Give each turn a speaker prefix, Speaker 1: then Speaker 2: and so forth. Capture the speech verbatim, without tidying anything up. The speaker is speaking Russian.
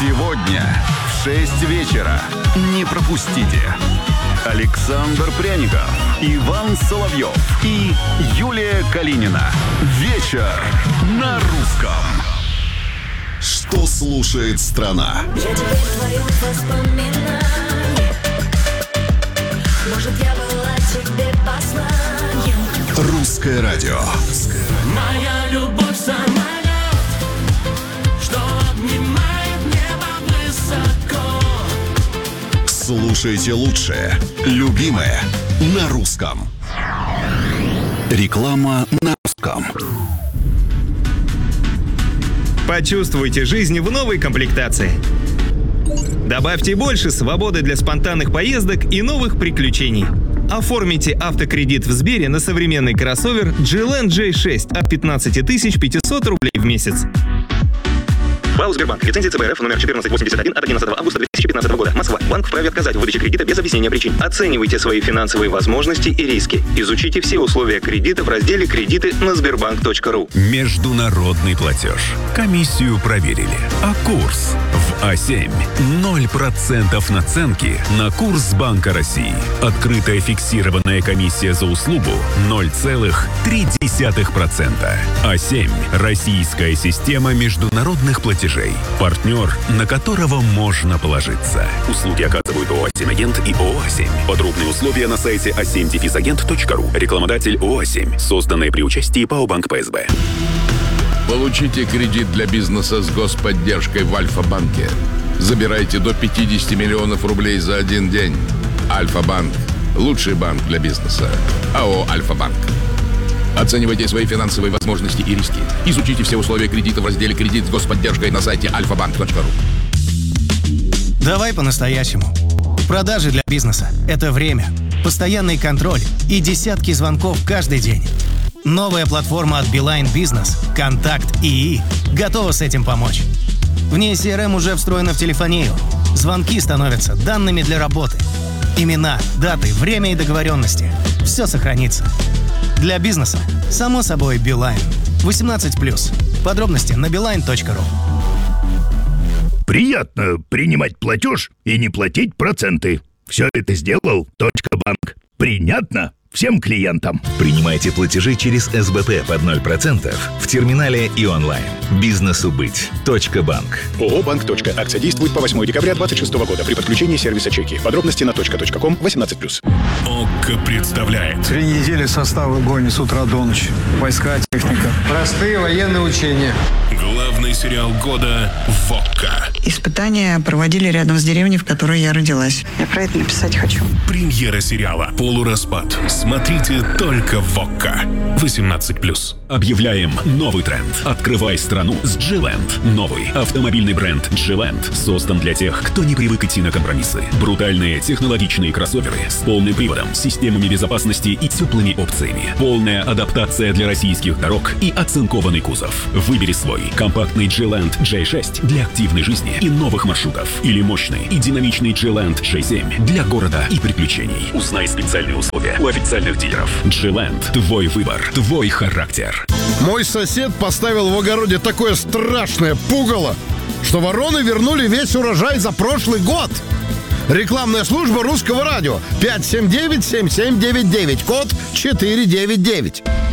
Speaker 1: Сегодня в шесть вечера. Не пропустите. Александр Пряников, Иван Соловьев и Юлия Калинина. Вечер на русском. Что слушает страна?
Speaker 2: Я теперь твоих воспоминаний. Может, я была тебе посланием.
Speaker 1: Русское радио.
Speaker 3: Моя любовь самолет, что обнимает небо высоко.
Speaker 1: Слушайте лучшее, любимое на русском. Реклама на русском.
Speaker 4: Почувствуйте жизнь в новой комплектации. Добавьте больше свободы для спонтанных поездок и новых приключений. Оформите автокредит в Сбере на современный кроссовер Джи-Ленд джей шесть от пятнадцать тысяч пятьсот рублей в месяц. ПАО «Сбербанк». Лицензия ЦБРФ номер четырнадцать восемьдесят один от одиннадцатого августа две тысячи пятнадцатого года. Москва. Банк вправе отказать в выдаче кредита без объяснения причин. Оценивайте свои финансовые возможности и риски. Изучите все условия кредита в разделе «Кредиты» на сбербанк точка ру.
Speaker 5: Международный платеж. Комиссию проверили. А курс в А семь. ноль процентов наценки на курс Банка России. Открытая фиксированная комиссия за услугу ноль целых три десятых процента. А семь. Российская система международных платежей. Партнер, на которого можно положиться. Услуги оказывают ООО «А семь Агент» и ООО «А семь». Подробные условия на сайте а семь агент точка ру. Рекламодатель ООО «А семь». Созданное при участии ПАО «Банк ПСБ».
Speaker 6: Получите кредит для бизнеса с господдержкой в Альфа-банке. Забирайте до пятьдесят миллионов рублей за один день. Альфа-банк. Лучший банк для бизнеса. АО «Альфа-банк». Оценивайте свои финансовые возможности и риски. Изучите все условия кредита в разделе «Кредит с господдержкой» на сайте альфа банк точка ру.
Speaker 7: Давай по-настоящему. Продажи для бизнеса – это время, постоянный контроль и десятки звонков каждый день. Новая платформа от Билайн Бизнес «Контакт ИИ» готова с этим помочь. В ней си эр эм уже встроена в телефонию. Звонки становятся данными для работы. Имена, даты, время и договоренности – все сохранится. Для бизнеса, само собой, Билайн. восемнадцать плюс. Подробности на билайн точка ру.
Speaker 8: Приятно принимать платеж и не платить проценты. Все это сделал Точка.банк. Принятно всем клиентам.
Speaker 9: Принимайте платежи через эс бэ пэ под ноль процентов в терминале и онлайн. Бизнесу быть. Точка.банк.
Speaker 10: ООО «Банк. Акция действует по восьмого декабря двадцать шестого года при подключении сервиса чеки. Подробности на точка точка ком восемнадцать плюс.
Speaker 5: ОККО представляет.
Speaker 11: Три недели состава в гоне с утра до ночи. Войска, техника. Простые военные учения.
Speaker 5: Главный сериал года в ОККО.
Speaker 12: Испытания проводили рядом с деревней, в которой я родилась. Я про это написать хочу.
Speaker 5: Премьера сериала «Полураспад». Смотрите только в ОККО. восемнадцать плюс. Объявляем новый тренд. Открывай страну с Джи-Ленд. Новый автомобильный бренд Джи-Ленд создан для тех, кто не привык идти на компромиссы. Брутальные технологичные кроссоверы с полным приводом, системами безопасности и теплыми опциями. Полная адаптация для российских дорог и оцинкованный кузов. Выбери свой. Компактный Джи-Ленд джей шесть для активной жизни и новых маршрутов. Или мощный и динамичный Джи-Ленд джей семь для города и приключений. Узнай специальные условия у официальных дилеров. Джи-Ленд. Твой выбор. Твой характер.
Speaker 13: Мой сосед поставил в огороде такое страшное пугало, что вороны вернули весь урожай за прошлый год. Рекламная служба Русского радио. пять семь девять семь семь девять девять. Код четыре девять девять.